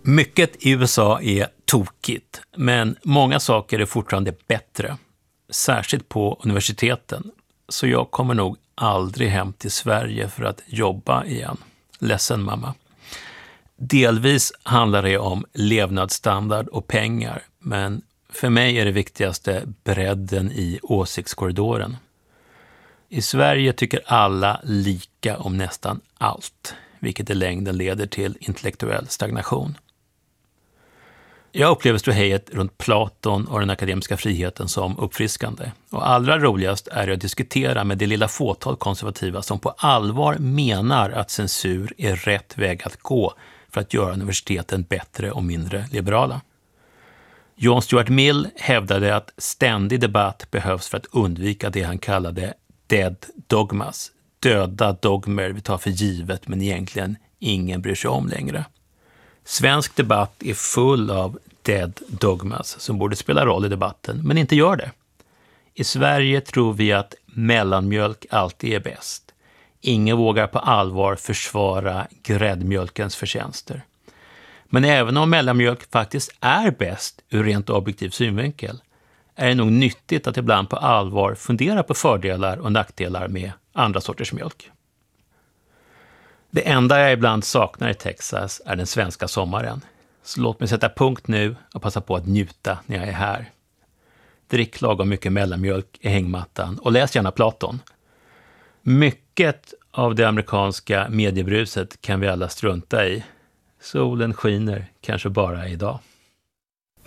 Mycket i USA är tokigt, men många saker är fortfarande bättre. Särskilt på universiteten. Så jag kommer nog aldrig hem till Sverige för att jobba igen. Ledsen mamma. Delvis handlar det om levnadsstandard och pengar, men för mig är det viktigaste bredden i åsiktskorridoren. I Sverige tycker alla lika om nästan allt, vilket i längden leder till intellektuell stagnation. Jag upplever ståhejet runt Platon och den akademiska friheten som uppfriskande. Och allra roligast är det att diskutera med det lilla fåtal konservativa som på allvar menar att censur är rätt väg att gå för att göra universiteten bättre och mindre liberala. John Stuart Mill hävdade att ständig debatt behövs för att undvika det han kallade dead dogmas, döda dogmer vi tar för givet men egentligen ingen bryr sig om längre. Svensk debatt är full av dead dogmas som borde spela roll i debatten, men inte gör det. I Sverige tror vi att mellanmjölk alltid är bäst. Ingen vågar på allvar försvara gräddmjölkens förtjänster. Men även om mellanmjölk faktiskt är bäst ur rent objektiv synvinkel, är det nog nyttigt att ibland på allvar fundera på fördelar och nackdelar med andra sorters mjölk. Det enda jag ibland saknar i Texas är den svenska sommaren. Så låt mig sätta punkt nu och passa på att njuta när jag är här. Drick lagom mycket mellanmjölk i hängmattan och läs gärna Platon. Mycket av det amerikanska mediebruset kan vi alla strunta i. Solen skiner kanske bara idag.